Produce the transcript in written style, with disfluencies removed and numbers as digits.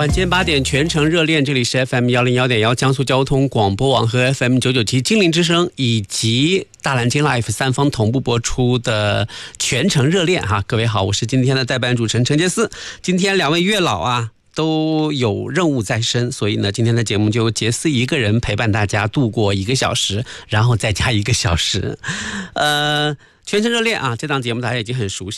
晚间8点全程热恋，这里是 FM101.1 江苏交通广播网和 FM997 金陵之声以及大蓝鲸 Life 三方同步播出的全程热恋哈。各位好，我是今天的代班主持人陈杰思。今天2位月老啊都有任务在身，所以呢今天的节目就杰思一个人陪伴大家度过1个小时，然后再加1个小时。全程热恋啊，这档节目大家已经很熟悉。